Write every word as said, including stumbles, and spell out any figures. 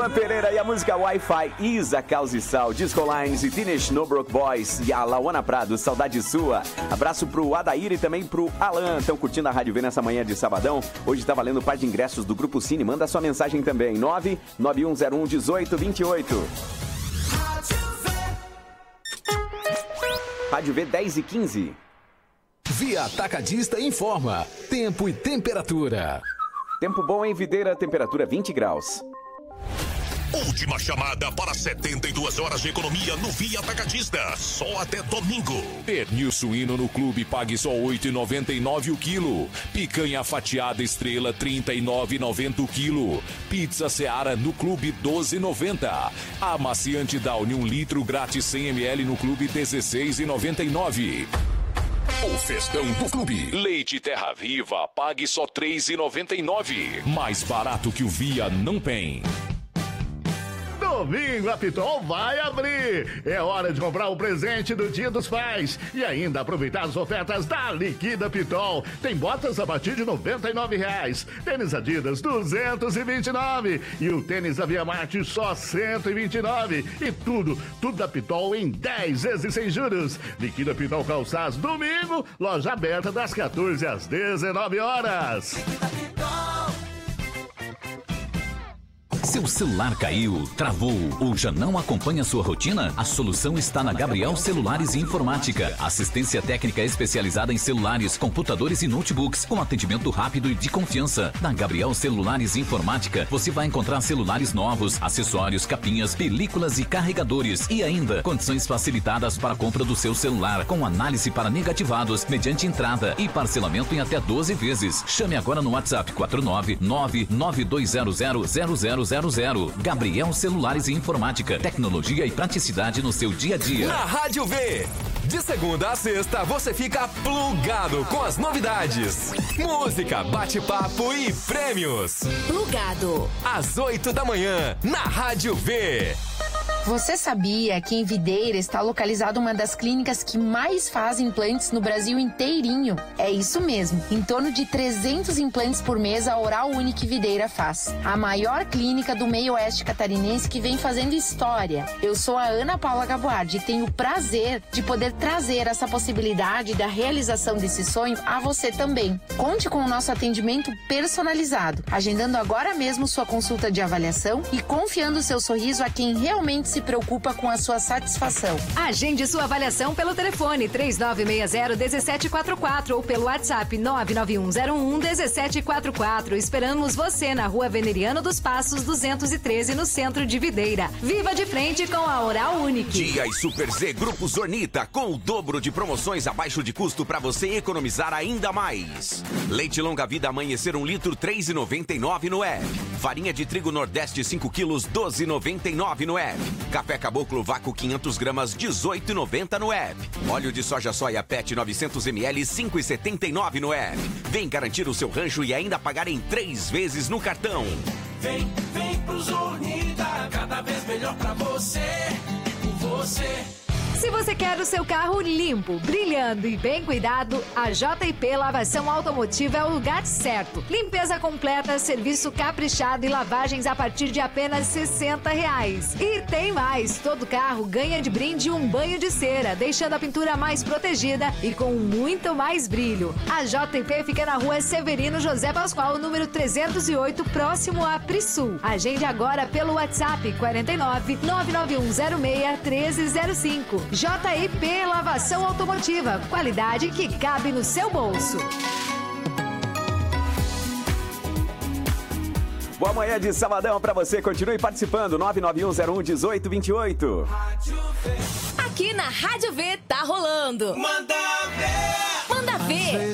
Luan Pereira e a música Wi-Fi, Isa, Caos e Sal, Disco Lines e Teenage No Broke Boys e a Lauana Prado, Saudade Sua. Abraço pro Adair e também pro Alan. Estão curtindo a Rádio V nessa manhã de sabadão. Hoje tá valendo par de ingressos do Grupo Cine. Manda sua mensagem também, nove nove um zero um um oito dois oito. Rádio V dez e quinze. Via Atacadista informa. Tempo e temperatura. Tempo bom em Videira, temperatura vinte graus. Última chamada para setenta e duas horas de economia no Via Atacadista. Só até domingo. Pernil suíno no clube pague só oito reais e noventa e nove centavos o quilo. Picanha fatiada estrela trinta e nove reais e noventa centavos o quilo. Pizza Seara no clube doze reais e noventa centavos. Amaciante Downy um litro grátis cem mililitros no clube dezesseis reais e noventa e nove centavos. O festão do clube. Leite Terra Viva pague só três reais e noventa e nove centavos. Mais barato que o Via não tem. Domingo a Pitol vai abrir. É hora de comprar o presente do Dia dos Pais e ainda aproveitar as ofertas da Liquida Pitol. Tem botas a partir de noventa e nove reais, tênis Adidas duzentos e vinte e nove e o tênis da Via Marte só cento e vinte e nove. E tudo, tudo da Pitol em dez vezes sem juros. Liquida Pitol Calçados, domingo, loja aberta das quatorze às dezenove horas. Seu celular caiu, travou ou já não acompanha sua rotina? A solução está na Gabriel Celulares e Informática. Assistência técnica especializada em celulares, computadores e notebooks, com atendimento rápido e de confiança. Na Gabriel Celulares e Informática, você vai encontrar celulares novos, acessórios, capinhas, películas e carregadores. E ainda, condições facilitadas para a compra do seu celular, com análise para negativados, mediante entrada e parcelamento em até doze vezes. Chame agora no WhatsApp quatro nove nove nove dois zero zero zero zero zero zero. Gabriel Celulares e Informática. Tecnologia e praticidade no seu dia a dia. Na Rádio V. De segunda a sexta, você fica plugado com as novidades. Música, bate-papo e prêmios. Plugado. Às oito da manhã, na Rádio V. Você sabia que em Videira está localizada uma das clínicas que mais fazem implantes no Brasil inteirinho? É isso mesmo. Em torno de trezentos implantes por mês a Oral Unique Videira faz. A maior clínica do meio oeste catarinense que vem fazendo história. Eu sou a Ana Paula Gabuardi e tenho o prazer de poder trazer essa possibilidade da realização desse sonho a você também. Conte com o nosso atendimento personalizado, agendando agora mesmo sua consulta de avaliação e confiando seu sorriso a quem realmente se preocupa com a sua satisfação. Agende sua avaliação pelo telefone três nove seis zero um sete quatro quatro ou pelo WhatsApp nove nove um zero um um sete quatro quatro. Esperamos você na Rua Veneriano dos Passos duzentos e treze, no centro de Videira. Viva de frente com a Oral Unique. Dia e Super Z Grupo Zornita, com o dobro de promoções abaixo de custo para você economizar ainda mais. Leite Longa Vida Amanhecer um litro três reais e noventa e nove no app. Farinha de trigo Nordeste cinco quilos doze reais e noventa e nove no app. Café Caboclo Vácuo quinhentas gramas dezoito reais e noventa no app. Óleo de soja soia Pet novecentos mililitros cinco reais e setenta e nove no app. Vem garantir o seu rancho e ainda pagar em três vezes no cartão. Vem, vem pro Zornita, cada vez melhor pra você, por você. Se você quer o seu carro limpo, brilhando e bem cuidado, a J e P Lavação Automotiva é o lugar certo. Limpeza completa, serviço caprichado e lavagens a partir de apenas sessenta reais. E tem mais, todo carro ganha de brinde um banho de cera, deixando a pintura mais protegida e com muito mais brilho. A J e P fica na Rua Severino José Pascoal, número trezentos e oito, próximo a Prisul. Agende agora pelo WhatsApp quarenta e nove nove nove um zero seis treze zero cinco. J e P Lavação Automotiva, qualidade que cabe no seu bolso. Boa manhã de sabadão pra você, continue participando, nove nove um zero um oito dois oito. Aqui na Rádio V tá rolando. Manda ver! Manda ver!